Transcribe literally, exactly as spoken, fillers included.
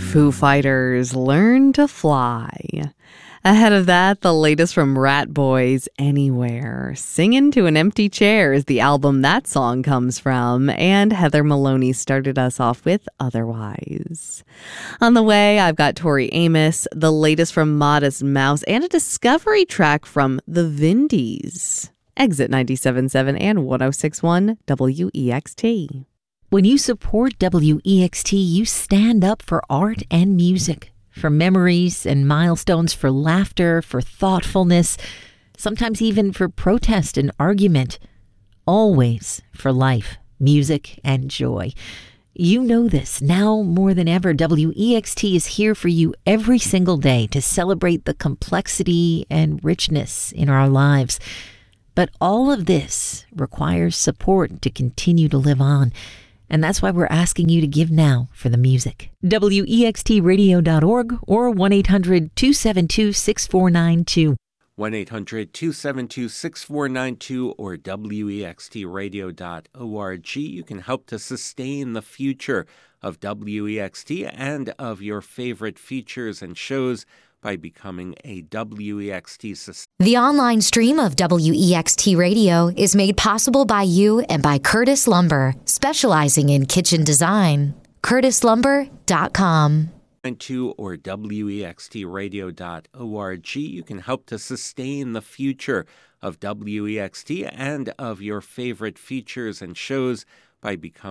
Foo Fighters, Learn to Fly. Ahead of that, the latest from Rat Boys, Anywhere. Singin' to an Empty Chair is the album that song comes from, and Heather Maloney started us off with Otherwise. On the way, I've got Tori Amos, the latest from Modest Mouse, and a discovery track from The Vindies. Exit ninety-seven point seven and one oh six point one W E X T. When you support W E X T, you stand up for art and music, for memories and milestones, for laughter, for thoughtfulness, sometimes even for protest and argument, always for life, music, and joy. You know this. Now more than ever, W E X T is here for you every single day to celebrate the complexity and richness in our lives. But all of this requires support to continue to live on. And that's why we're asking you to give now for the music. W E X T radio dot org or one eight hundred two seven two six four nine two. one eight hundred two seven two six four nine two or W E X T radio dot org. You can help to sustain the future of W E X T and of your favorite features and shows by becoming a W E X T subscriber. The online stream of W E X T Radio is made possible by you and by Curtis Lumber, specializing in kitchen design. curtis lumber dot com. To or W E X T radio dot org. You can help to sustain the future of W E X T and of your favorite features and shows by becoming